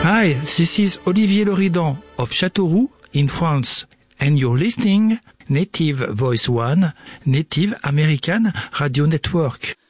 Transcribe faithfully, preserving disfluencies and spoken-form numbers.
Hi, this is Olivier Loridan of Châteauroux in France, and you're listening Native Voice One, Native American Radio Network.